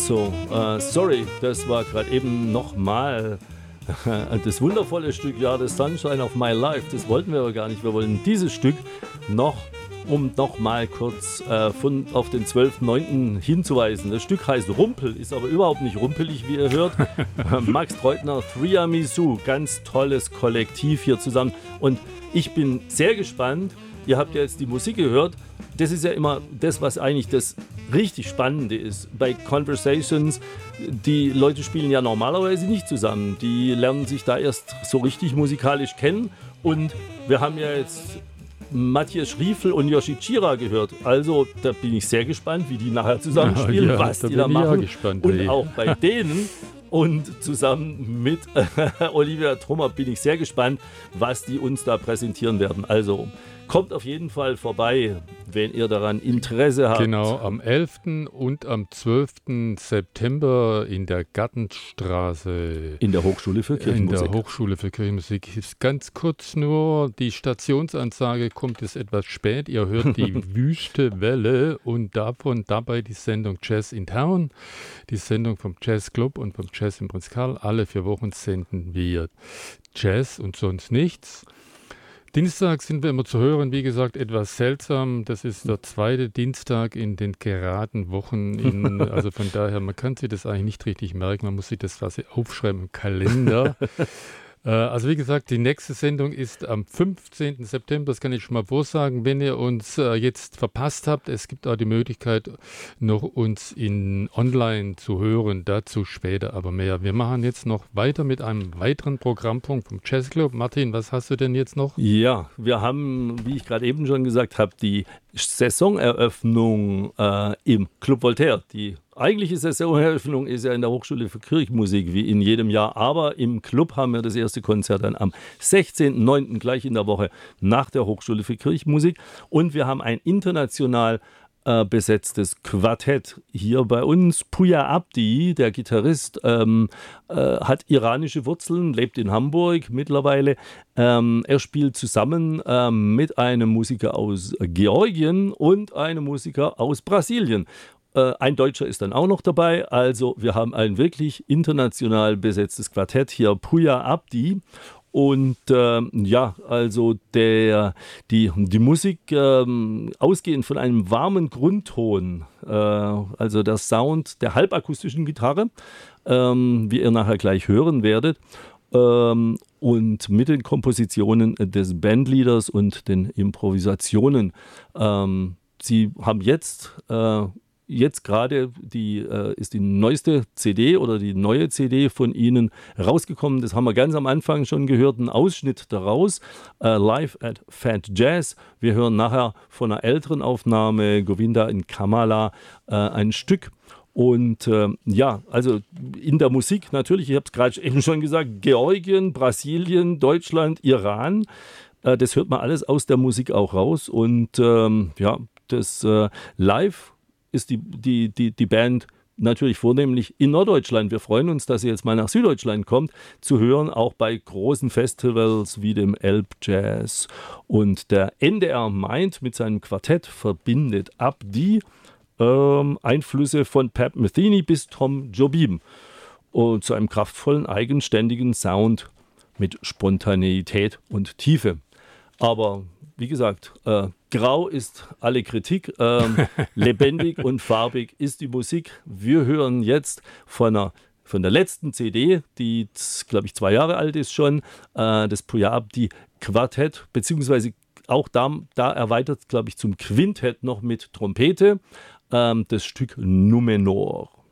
So, sorry, das war gerade eben nochmal das wundervolle Stück, ja, The Sunshine of My Life. Das wollten wir aber gar nicht. Wir wollen dieses Stück noch, um nochmal kurz auf den 12.09. hinzuweisen. Das Stück heißt Rumpel, ist aber überhaupt nicht rumpelig, wie ihr hört. Max Treutner, Triamisu, ganz tolles Kollektiv hier zusammen. Und ich bin sehr gespannt. Ihr habt ja jetzt die Musik gehört. Das ist ja immer das, was eigentlich das richtig Spannende ist. Bei Conversations, die Leute spielen ja normalerweise nicht zusammen. Die lernen sich da erst so richtig musikalisch kennen. Und wir haben ja jetzt Matthias Schriefel und Yoshi Chira gehört. Also da bin ich sehr gespannt, wie die nachher zusammenspielen, ja, was die da machen. Gespannt, und auch bei denen. Und zusammen mit Olivia Trummer bin ich sehr gespannt, was die uns da präsentieren werden. Also kommt auf jeden Fall vorbei, wenn ihr daran Interesse habt. Genau, am 11. und am 12. September in der Gartenstraße. In der Hochschule für Kirchenmusik. In der Hochschule für Kirchenmusik. Ist ganz kurz nur, die Stationsansage kommt jetzt etwas spät. Ihr hört die Wüste Welle und dabei die Sendung Jazz in Town. Die Sendung vom Jazz Club und vom Jazz im Prinz Karl. Alle 4 Wochen senden wir Jazz und sonst nichts. Dienstag sind wir immer zu hören, wie gesagt, etwas seltsam. Das ist der 2. Dienstag in den geraden Wochen. Also von daher, man kann sich das eigentlich nicht richtig merken. Man muss sich das quasi aufschreiben im Kalender. Also wie gesagt, die nächste Sendung ist am 15. September. Das kann ich schon mal vorsagen. Wenn ihr uns jetzt verpasst habt, es gibt auch die Möglichkeit, noch uns online zu hören. Dazu später aber mehr. Wir machen jetzt noch weiter mit einem weiteren Programmpunkt vom Jazz Club. Martin, was hast du denn jetzt noch? Ja, wir haben, wie ich gerade eben schon gesagt habe, die Saisoneröffnung im Club Voltaire. Die eigentliche Saisoneröffnung ist ja in der Hochschule für Kirchenmusik, wie in jedem Jahr. Aber im Club haben wir das erste Konzert dann am 16.09. gleich in der Woche nach der Hochschule für Kirchenmusik. Und wir haben ein international besetztes Quartett hier bei uns. Puya Abdi, der Gitarrist, hat iranische Wurzeln, lebt in Hamburg mittlerweile. Er spielt zusammen mit einem Musiker aus Georgien und einem Musiker aus Brasilien. Ein Deutscher ist dann auch noch dabei. Also wir haben ein wirklich international besetztes Quartett hier, Puya Abdi. Und ja, also die Musik ausgehend von einem warmen Grundton, also der Sound der halbakustischen Gitarre, wie ihr nachher gleich hören werdet, und mit den Kompositionen des Bandleaders und den Improvisationen. Sie haben jetzt gerade ist die neueste CD oder die neue CD von Ihnen rausgekommen. Das haben wir ganz am Anfang schon gehört, einen Ausschnitt daraus. Live at Fat Jazz. Wir hören nachher von einer älteren Aufnahme, Govinda in Kamala, ein Stück. Und ja, also in der Musik natürlich, ich habe es gerade eben schon gesagt, Georgien, Brasilien, Deutschland, Iran. Das hört man alles aus der Musik auch raus. Und ja, das Live ist die Band natürlich vornehmlich in Norddeutschland. Wir freuen uns, dass sie jetzt mal nach Süddeutschland kommt, zu hören, auch bei großen Festivals wie dem Elbjazz. Und der NDR meint, mit seinem Quartett verbindet Abdi Einflüsse von Pat Metheny bis Tom Jobim und zu einem kraftvollen, eigenständigen Sound mit Spontaneität und Tiefe. Aber wie gesagt, grau ist alle Kritik, lebendig und farbig ist die Musik. Wir hören jetzt von der letzten CD, die, glaube ich, 2 Jahre alt ist schon, das Puya Abdi Quartett, beziehungsweise auch da erweitert, glaube ich, zum Quintett noch mit Trompete, das Stück Numenor.